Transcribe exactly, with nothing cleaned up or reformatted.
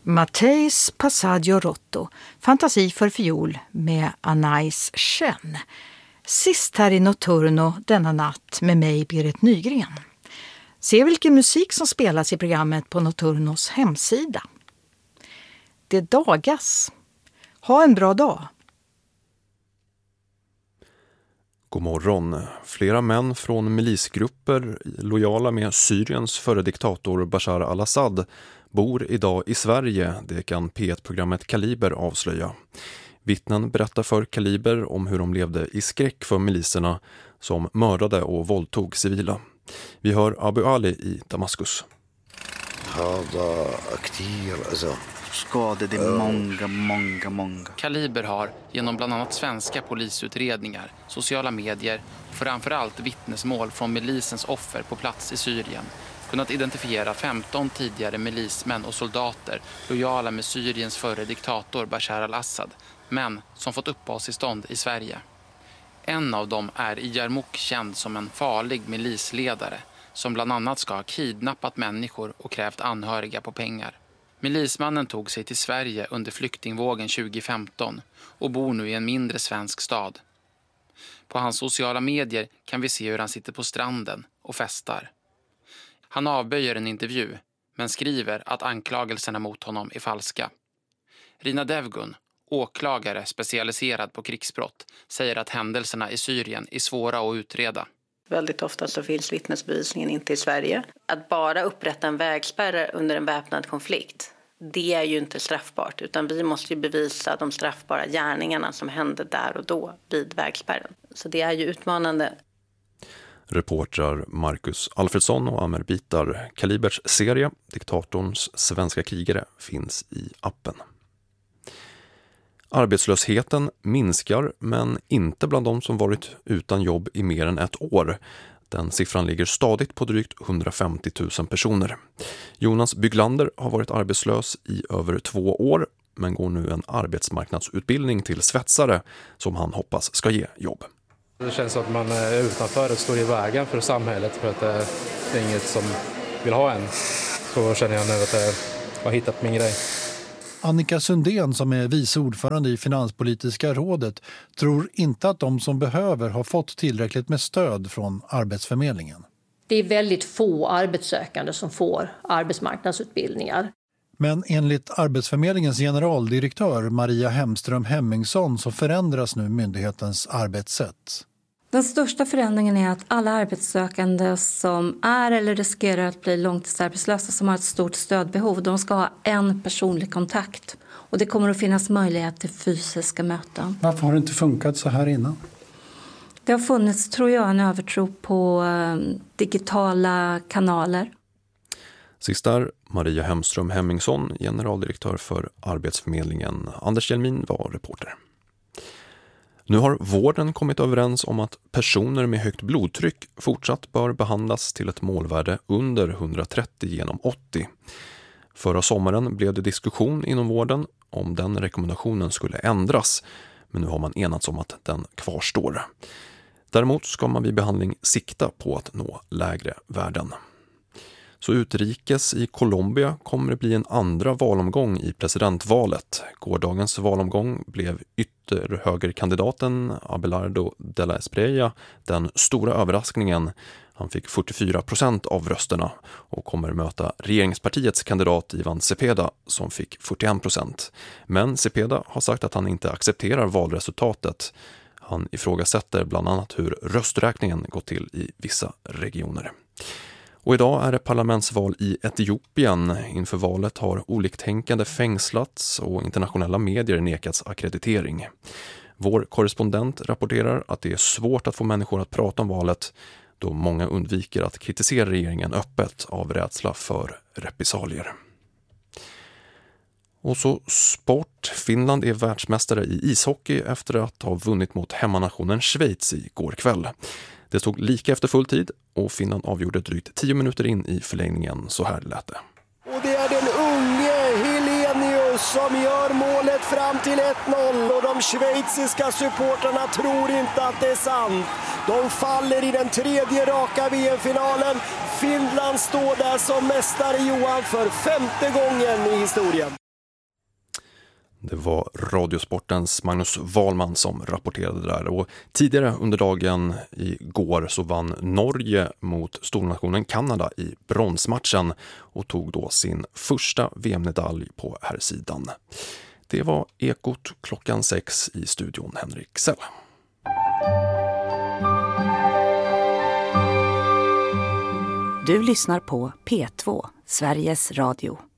Matteis Passaggio Rotto, fantasi för fiol med Anais Chen. Sist här i Notturno denna natt med mig, Berit Nygren. Se vilken musik som spelas i programmet på Notturnos hemsida. Det dagas. Ha en bra dag. God morgon. Flera män från milisgrupper lojala med Syriens före diktator Bashar al-Assad bor idag i Sverige, det kan P ett-programmet Kaliber avslöja. Vittnen berättar för Kaliber om hur de levde i skräck för miliserna som mördade och våldtog civila. Vi hör Abu Ali i Damaskus. Skadade många, många, många. Kaliber har genom bland annat svenska polisutredningar, sociala medier och framförallt vittnesmål från milisens offer på plats i Syrien kunnat identifiera femton tidigare milismän och soldater lojala med Syriens förre diktator Bashar al-Assad, men som fått uppehållstillstånd i Sverige. En av dem är i Yarmouk känd som en farlig milisledare som bland annat ska ha kidnappat människor och krävt anhöriga på pengar. Milismannen tog sig till Sverige under flyktingvågen tjugo femton och bor nu i en mindre svensk stad. På hans sociala medier kan vi se hur han sitter på stranden och festar. Han avböjer en intervju, men skriver att anklagelserna mot honom är falska. Rina Devgun, åklagare specialiserad på krigsbrott, säger att händelserna i Syrien är svåra att utreda. Väldigt ofta så finns vittnesbevisningen inte i Sverige. Att bara upprätta en vägspärr under en väpnad konflikt, det är ju inte straffbart. Utan vi måste ju bevisa de straffbara gärningarna som hände där och då vid vägspärren. Så det är ju utmanande. Reportrar Marcus Alfredsson och Amer Bitar. Kalibers serie, Diktatorns svenska krigare, finns i appen. Arbetslösheten minskar, men inte bland de som varit utan jobb i mer än ett år. Den siffran ligger stadigt på drygt hundrafemtio tusen personer. Jonas Byglander har varit arbetslös i över två år, men går nu en arbetsmarknadsutbildning till svetsare som han hoppas ska ge jobb. Det känns som att man är utanför och står i vägen för samhället för att det är inget som vill ha en. Så känner jag nu att jag har hittat min grej. Annika Sundén, som är vice ordförande i Finanspolitiska rådet, tror inte att de som behöver har fått tillräckligt med stöd från Arbetsförmedlingen. Det är väldigt få arbetssökande som får arbetsmarknadsutbildningar. Men enligt Arbetsförmedlingens generaldirektör Maria Hemström Hemmingsson så förändras nu myndighetens arbetssätt. Den största förändringen är att alla arbetssökande som är eller riskerar att bli långtidsarbetslösa som har ett stort stödbehov, de ska ha en personlig kontakt. Och det kommer att finnas möjlighet till fysiska möten. Varför har det inte funkat så här innan? Det har funnits, tror jag, en övertro på digitala kanaler. Sist där Maria Hemström Hemmingsson, generaldirektör för Arbetsförmedlingen. Anders Hjelmin var reporter. Nu har vården kommit överens om att personer med högt blodtryck fortsatt bör behandlas till ett målvärde under hundratrettio genom åttio. Förra sommaren blev det diskussion inom vården om den rekommendationen skulle ändras, men nu har man enats om att den kvarstår. Däremot ska man vid behandling sikta på att nå lägre värden. Så utrikes i Colombia kommer det bli en andra valomgång i presidentvalet. Gårdagens valomgång blev ytterhögerkandidaten Abelardo de la Espriella den stora överraskningen. Han fick fyrtiofyra procent av rösterna och kommer möta regeringspartiets kandidat Ivan Cepeda som fick fyrtioen procent. Men Cepeda har sagt att han inte accepterar valresultatet. Han ifrågasätter bland annat hur rösträkningen gått till i vissa regioner. Och idag är det parlamentsval i Etiopien. Inför valet har oliktänkande fängslats och internationella medier nekats akkreditering. Vår korrespondent rapporterar att det är svårt att få människor att prata om valet då många undviker att kritisera regeringen öppet av rädsla för repressalier. Och så sport. Finland är världsmästare i ishockey efter att ha vunnit mot hemmanationen Schweiz i går kväll. Det stod lika efter full tid och Finland avgjorde drygt tio minuter in i förlängningen. Så här lät det. Och det är den unge Helenius som gör målet fram till ett noll och de schweiziska supporterna tror inte att det är sant. De faller i den tredje raka V M-finalen. Finland står där som mästare, Johan, för femte gången i historien. Det var Radiosportens Magnus Wahlman som rapporterade där. Och tidigare under dagen igår så vann Norge mot stornationen Kanada i bronsmatchen och tog då sin första V M-medalj på här sidan. Det var Ekot klockan sex, i studion Henrik Sell. Du lyssnar på P två, Sveriges Radio.